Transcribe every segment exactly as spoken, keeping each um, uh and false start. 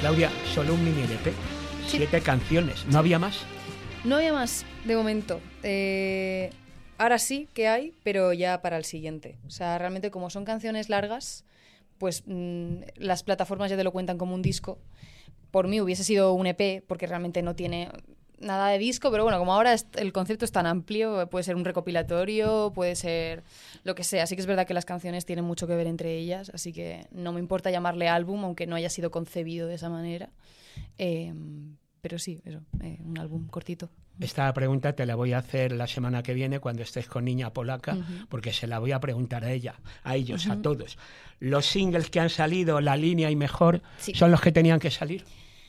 Claudia, solo un mini L P, Sí. siete canciones, ¿no había más? No había más, de momento. Eh, ahora sí que hay, pero ya para el siguiente. O sea, realmente como son canciones largas, pues mmm, las plataformas ya te lo cuentan como un disco. Por mí hubiese sido un E P, porque realmente no tiene nada de disco, pero bueno, como ahora es, el concepto es tan amplio, puede ser un recopilatorio, puede ser lo que sea. Sí que es verdad que las canciones tienen mucho que ver entre ellas, así que no me importa llamarle álbum, aunque no haya sido concebido de esa manera. Eh, pero sí, eso, eh, un álbum cortito. Esta pregunta te la voy a hacer la semana que viene cuando estés con Niña Polaca, Uh-huh. porque se la voy a preguntar a ella, a ellos, Uh-huh. a todos. ¿Los singles que han salido, La Línea y Mejor, Sí. son los que tenían que salir?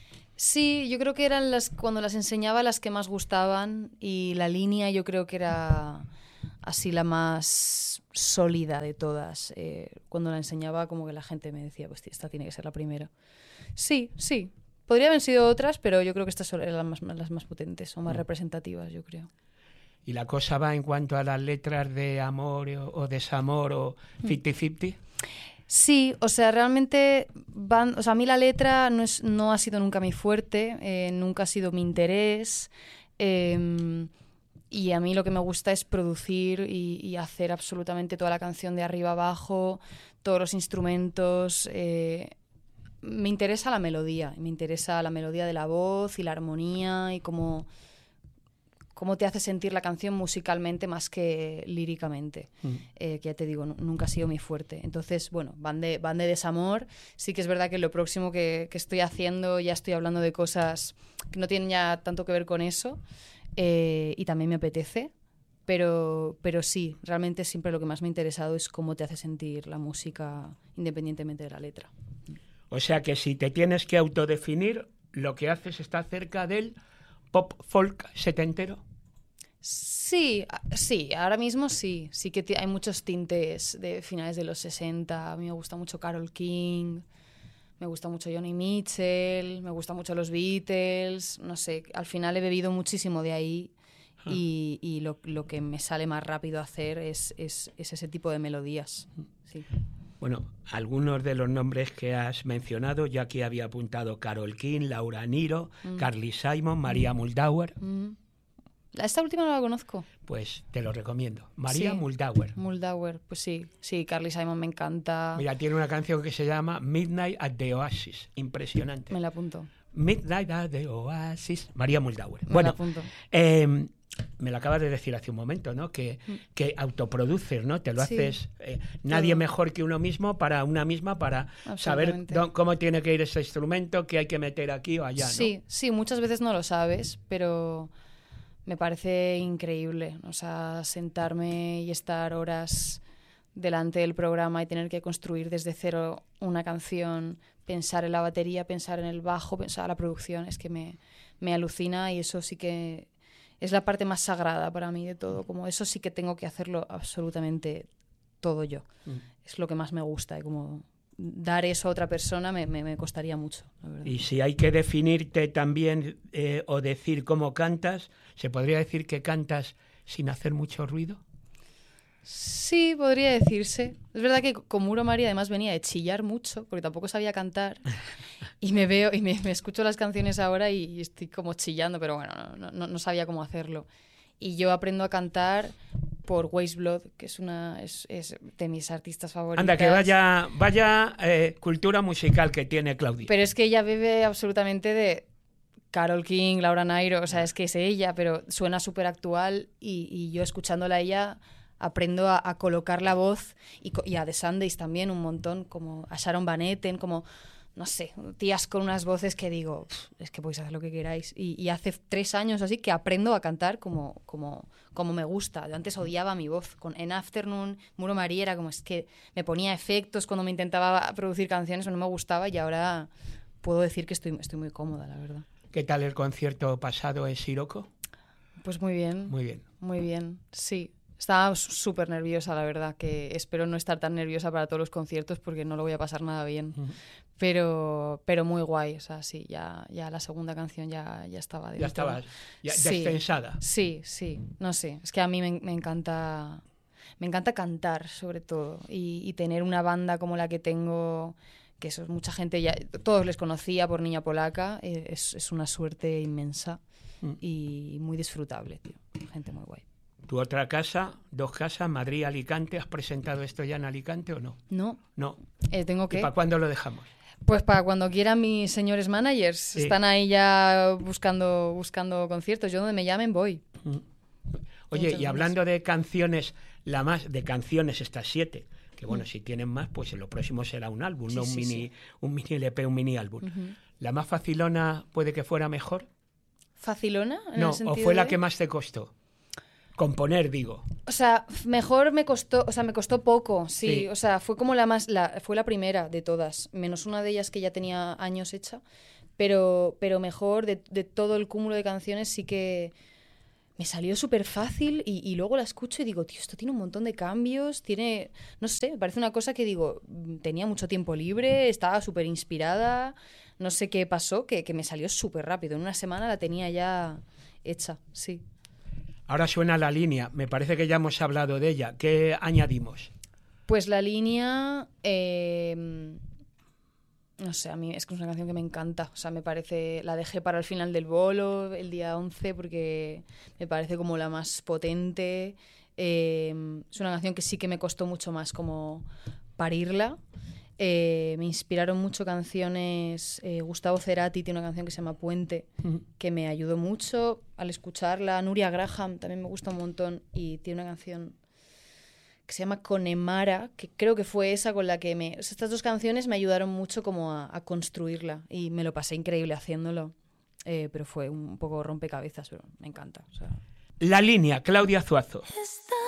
Sí, yo creo que eran las, cuando las enseñaba, las que más gustaban, y La Línea yo creo que era así la más sólida de todas. Eh, cuando la enseñaba, como que la gente me decía, pues esta tiene que ser la primera. Sí, sí. Podría haber sido otras, pero yo creo que estas eran las más, las más potentes o más mm. representativas, yo creo. ¿Y la cosa va en cuanto a las letras de amor o, o desamor o cincuenta cincuenta? Sí, o sea, realmente van, o sea, a mí la letra no, es, no ha sido nunca mi fuerte, eh, nunca ha sido mi interés, eh, y a mí lo que me gusta es producir y, y hacer absolutamente toda la canción de arriba abajo, todos los instrumentos. Eh, me interesa la melodía, me interesa la melodía de la voz y la armonía y cómo... cómo te hace sentir la canción musicalmente más que líricamente, mm. eh, que ya te digo, nunca ha sido mi fuerte. Entonces, bueno, van de, van de desamor. Sí que es verdad que lo próximo que, que estoy haciendo, ya estoy hablando de cosas que no tienen ya tanto que ver con eso, eh, y también me apetece, pero, pero sí, realmente siempre lo que más me ha interesado es cómo te hace sentir la música independientemente de la letra. O sea que si te tienes que autodefinir, lo que haces está cerca del pop folk setentero. Sí, sí, ahora mismo sí. Sí que t- hay muchos tintes de finales de los sesenta. A mí me gusta mucho Carole King, me gusta mucho Joni Mitchell, me gusta mucho los Beatles. No sé, al final he bebido muchísimo de ahí ah. y, y lo, lo que me sale más rápido hacer es, es, es ese tipo de melodías. Sí. Bueno, algunos de los nombres que has mencionado, yo aquí había apuntado Carole King, Laura Nyro, mm. Carly Simon, María mm. Muldaur. Mm. Esta última no la conozco. Pues te lo recomiendo. María sí. Muldaur. Muldaur, pues sí. Sí, Carly Simon me encanta. Mira, tiene una canción que se llama Midnight at the Oasis. Impresionante. Me la apunto. Midnight at the Oasis. María Muldaur. Me bueno, la apunto. Eh, me lo acabas de decir hace un momento, ¿no? Que, mm. que autoproduces, ¿no? Te lo sí. haces eh, nadie Todo. mejor que uno mismo para una misma para saber dó- cómo tiene que ir ese instrumento, qué hay que meter aquí o allá, ¿no? Sí, sí, muchas veces no lo sabes, pero me parece increíble, o sea, sentarme y estar horas delante del programa y tener que construir desde cero una canción, pensar en la batería, pensar en el bajo, pensar en la producción, es que me, me alucina y eso sí que es la parte más sagrada para mí de todo, como eso sí que tengo que hacerlo absolutamente todo yo. Mm. Es lo que más me gusta y como dar eso a otra persona me, me, me costaría mucho, la verdad. Y si hay que definirte también eh, o decir cómo cantas, ¿se podría decir que cantas sin hacer mucho ruido? Sí, podría decirse. Es verdad que con Muro María además venía de chillar mucho, porque tampoco sabía cantar. Y me veo y me, me escucho las canciones ahora y, y estoy como chillando, pero bueno, no, no, no sabía cómo hacerlo. Y yo aprendo a cantar por Weyes Blood, que es una es, es de mis artistas favoritas. Anda, que vaya, vaya eh, cultura musical que tiene Claudia. Pero es que ella bebe absolutamente de Carole King, Laura Nyro, o sea, es que es ella, pero suena súper actual y, y yo escuchándola a ella aprendo a, a colocar la voz y, y a The Sundays también un montón, como a Sharon Van Etten, como, no sé, tías con unas voces que digo, es que podéis hacer lo que queráis. Y, y hace tres años así que aprendo a cantar como, como, como me gusta. Yo antes odiaba mi voz. Con En Afternoon, Muro María era como, es que me ponía efectos cuando me intentaba producir canciones, no me gustaba y ahora puedo decir que estoy, estoy muy cómoda, la verdad. ¿Qué tal el concierto pasado en Siroco? Pues muy bien. Muy bien. Muy bien, sí. Estaba súper nerviosa, la verdad, que espero no estar tan nerviosa para todos los conciertos porque no lo voy a pasar nada bien. Uh-huh. Pero, pero muy guay, o sea, sí, ya, ya la segunda canción ya, ya estaba dentro. Ya estabas ya sí, descensada. Sí, sí, no sé, es que a mí me, me encanta me encanta cantar sobre todo y, y tener una banda como la que tengo que eso, mucha gente ya, todos les conocía por Niña Polaca, eh, es, es una suerte inmensa mm. y muy disfrutable, tío. Gente muy guay. ¿Tu otra casa, dos casas, Madrid, Alicante? ¿Has presentado esto ya en Alicante o no? No. No. Eh, ¿Tengo que? ¿Y para cuándo lo dejamos? Pues para cuando quieran mis señores managers. Sí. Están ahí ya buscando, buscando conciertos. Yo donde me llamen voy. Mm. Oye, Muchas y hablando gracias. de canciones, la más de canciones estas siete, que bueno, mm. si tienen más, pues lo próximo será un álbum, sí, no un, sí, mini, sí. un mini L P, un mini álbum. Uh-huh. ¿La más facilona puede que fuera mejor? ¿Facilona? ¿En no, el sentido o fue de... la que más te costó. Componer, digo. O sea, mejor me costó, o sea, me costó poco, sí. sí. O sea, fue como la más, la, fue la primera de todas, menos una de ellas que ya tenía años hecha, pero, pero mejor de, de todo el cúmulo de canciones sí que me salió súper fácil y, y luego la escucho y digo, tío, esto tiene un montón de cambios, tiene, no sé, me parece una cosa que digo, tenía mucho tiempo libre, estaba súper inspirada, no sé qué pasó, que, que me salió súper rápido, en una semana la tenía ya hecha, sí. Ahora suena La Línea, me parece que ya hemos hablado de ella. ¿Qué añadimos? Pues La Línea, eh, no sé, a mí es que es una canción que me encanta. O sea, me parece, la dejé para el final del bolo, el día once, porque me parece como la más potente. Eh, es una canción que sí que me costó mucho más como parirla. Eh, me inspiraron mucho canciones. eh, Gustavo Cerati tiene una canción que se llama Puente, uh-huh. que me ayudó mucho al escucharla. Nuria Graham también me gusta un montón y tiene una canción que se llama Connemara, que creo que fue esa con la que me... Estas dos canciones me ayudaron mucho como a, a construirla y me lo pasé increíble haciéndolo, eh, pero fue un poco rompecabezas, pero me encanta. O sea. La Línea, Claudia Zuazo.